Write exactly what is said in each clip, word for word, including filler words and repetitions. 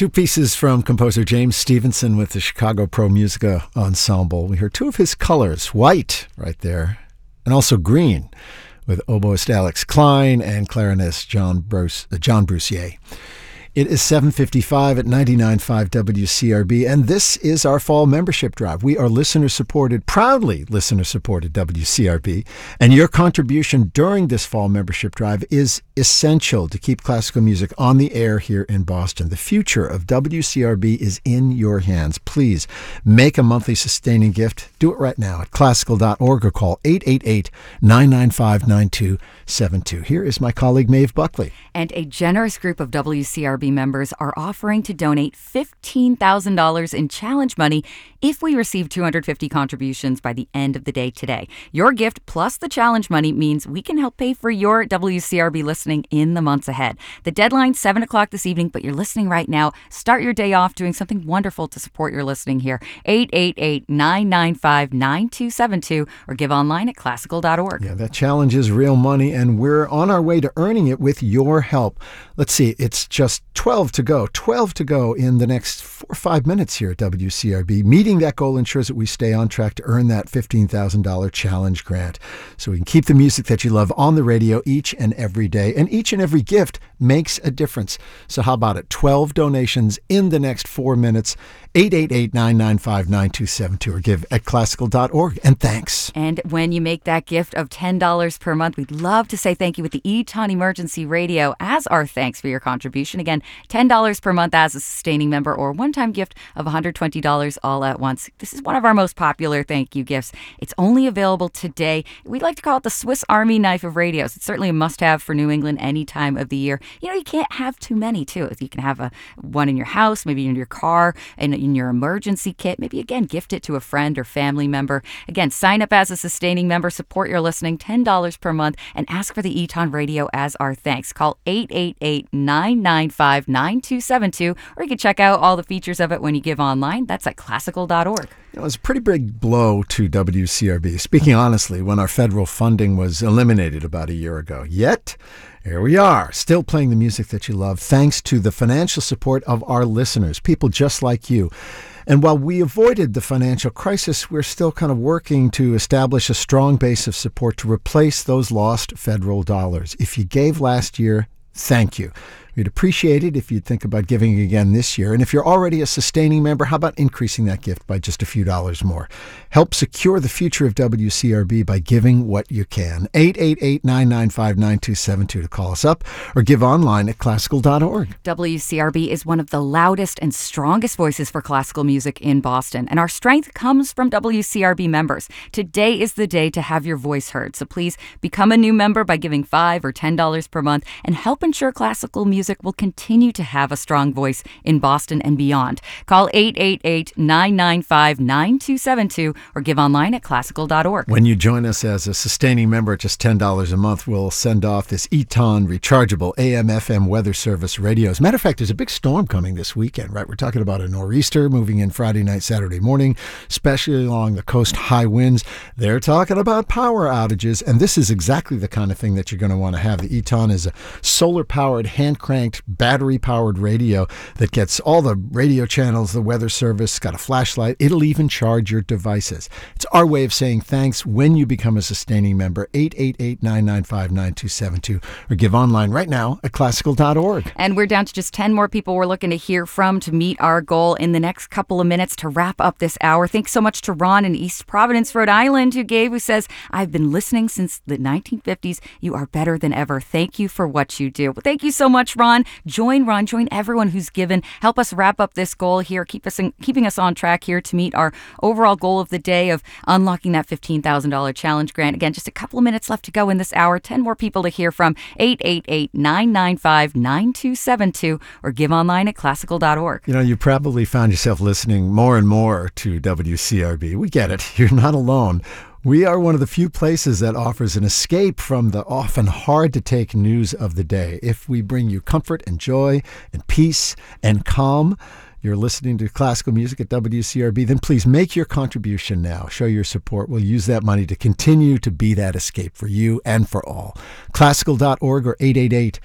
Two pieces from composer James Stevenson with the Chicago Pro Musica Ensemble. We heard two of his colors, white right there, and also green, with oboist Alex Klein and clarinist John Bruce, uh, John Brucier. It is seven fifty-five at ninety-nine point five W C R B, and this is our fall membership drive. We are listener-supported, proudly listener-supported W C R B, and your contribution during this fall membership drive is essential to keep classical music on the air here in Boston. The future of W C R B is in your hands. Please make a monthly sustaining gift. Do it right now at classical dot org or call eight eight eight, nine nine five, nine two seven two. Here is my colleague Maeve Buckley. And a generous group of W C R B members are offering to donate fifteen thousand dollars in challenge money if we receive two hundred fifty contributions by the end of the day today. Your gift plus the challenge money means we can help pay for your W C R B listening in the months ahead. The deadline's seven o'clock this evening, but you're listening right now. Start your day off doing something wonderful to support your listening here. eight eight eight, nine nine five, nine two seven two or give online at classical dot org. Yeah, that challenge is real money, and we're on our way to earning it with your help. Let's see, it's just twelve to go. twelve to go in the next four or five minutes here at W C R B. Meeting that goal ensures that we stay on track to earn that fifteen thousand dollars challenge grant so we can keep the music that you love on the radio each and every day. And each and every gift makes a difference. So how about it? twelve donations in the next four minutes. eight eight eight, nine nine five, nine two seven two or give at classical dot org. And thanks. And when you make that gift of ten dollars per month, we'd love to say thank you with the Eton Emergency Radio as our thanks for your contribution. Again, ten dollars per month as a sustaining member or a one-time gift of one hundred twenty dollars all at once. This is one of our most popular thank you gifts. It's only available today. We like to call it the Swiss Army knife of radios. It's certainly a must-have for New England any time of the year. You know, you can't have too many, too. You can have a one in your house, maybe in your car, and in your emergency kit. Maybe, again, gift it to a friend or family member. Again, sign up as a sustaining member, support your listening, ten dollars per month, and ask for the Eton Radio as our thanks. Call eight eight eight, nine nine five, nine two seven two, or you can check out all the features of it when you give online. That's at classical dot org. You know, it was a pretty big blow to W C R B, speaking honestly, when our federal funding was eliminated about a year ago. Yet, here we are, still playing the music that you love, thanks to the financial support of our listeners, people just like you. And while we avoided the financial crisis, we're still kind of working to establish a strong base of support to replace those lost federal dollars. If you gave last year, thank you. We'd appreciate it if you'd think about giving again this year. And if you're already a sustaining member, how about increasing that gift by just a few dollars more? Help secure the future of W C R B by giving what you can. eight eight eight, nine nine five, nine two seven two to call us up or give online at classical dot org. W C R B is one of the loudest and strongest voices for classical music in Boston, and our strength comes from W C R B members. Today is the day to have your voice heard, so please become a new member by giving five dollars or ten dollars per month and help ensure classical music will continue to have a strong voice in Boston and beyond. Call eight eight eight, nine nine five, nine two seven two or give online at classical dot org. When you join us as a sustaining member at just ten dollars a month, we'll send off this Eton rechargeable A M F M weather service radio. As a matter of fact, there's a big storm coming this weekend, right? We're talking about a nor'easter moving in Friday night, Saturday morning, especially along the coast, high winds. They're talking about power outages, and this is exactly the kind of thing that you're going to want to have. The Eton is a solar-powered, hand-cranked, battery-powered radio that gets all the radio channels, the weather service, got a flashlight. It'll even charge your devices. It's our way of saying thanks when you become a sustaining member. eight eight eight, nine nine five, nine two seven two or give online right now at classical dot org. And we're down to just ten more people we're looking to hear from to meet our goal in the next couple of minutes to wrap up this hour. Thanks so much to Ron in East Providence, Rhode Island, who gave, who says, I've been listening since the nineteen fifties. You are better than ever. Thank you for what you do. Well, thank you so much, Ron. Join Ron, join everyone who's given. Help us wrap up this goal here, keep us in, keeping us on track here to meet our overall goal of the day of unlocking that fifteen thousand dollars challenge grant. Again, just a couple of minutes left to go in this hour. ten more people to hear from. eight eight eight, nine nine five, nine two seven two or give online at classical dot org. You know, you probably found yourself listening more and more to W C R B. We get it. You're not alone. We are one of the few places that offers an escape from the often hard-to-take news of the day. If we bring you comfort and joy and peace and calm, you're listening to classical music at W C R B, then please make your contribution now. Show your support. We'll use that money to continue to be that escape for you and for all. classical dot org or eight eight eight,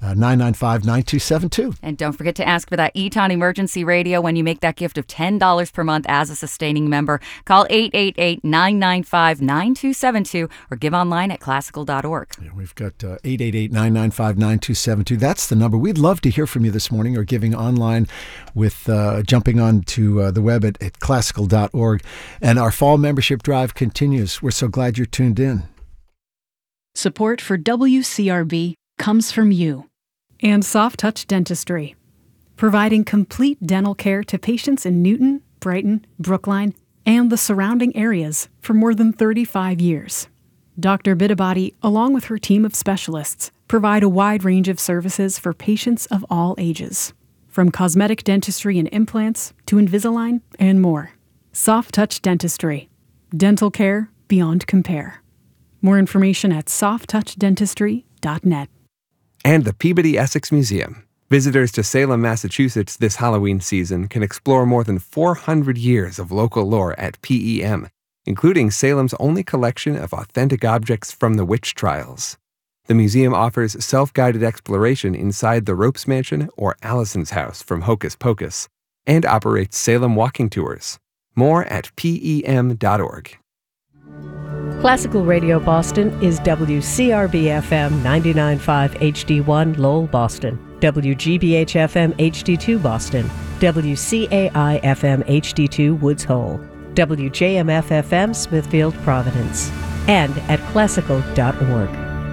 Uh, nine nine five, nine two seven two. And don't forget to ask for that Eton Emergency Radio when you make that gift of ten dollars per month as a sustaining member. Call eight eight eight, nine nine five, nine two seven two or give online at classical dot org. Yeah, we've got uh, eight eight eight, nine nine five, nine two seven two. That's the number. We'd love to hear from you this morning or giving online with uh, jumping on to uh, the web at, at classical dot org. And our fall membership drive continues. We're so glad you're tuned in. Support for W C R B comes from you. And Soft Touch Dentistry, providing complete dental care to patients in Newton, Brighton, Brookline, and the surrounding areas for more than thirty-five years. Doctor Biddabody, along with her team of specialists, provide a wide range of services for patients of all ages, from cosmetic dentistry and implants to Invisalign and more. Soft Touch Dentistry, dental care beyond compare. More information at soft touch dentistry dot net. And the Peabody Essex Museum. Visitors to Salem, Massachusetts this Halloween season can explore more than four hundred years of local lore at P E M, including Salem's only collection of authentic objects from the witch trials. The museum offers self-guided exploration inside the Ropes Mansion or Allison's house from Hocus Pocus, and operates Salem walking tours. More at P E M dot org. Classical Radio Boston is W C R B F M ninety-nine point five H D one Lowell, Boston, W G B H F M H D two Boston, W C A I F M H D two Woods Hole, W J M F F M Smithfield, Providence, and at classical dot org.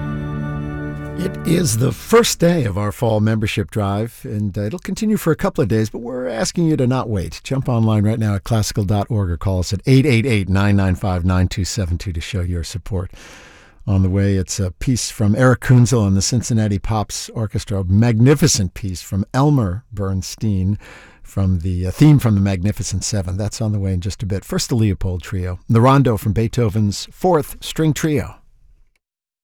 It is the first day of our fall membership drive, and uh, it'll continue for a couple of days, but we're asking you to not wait. Jump online right now at classical dot org or call us at eight eight eight, nine nine five, nine two seven two to show your support. On the way, it's a piece from Eric Kunzel and the Cincinnati Pops Orchestra, a magnificent piece from Elmer Bernstein from the uh, theme from the Magnificent Seven. That's on the way in just a bit. First, the Leopold Trio, the Rondo from Beethoven's Fourth String Trio.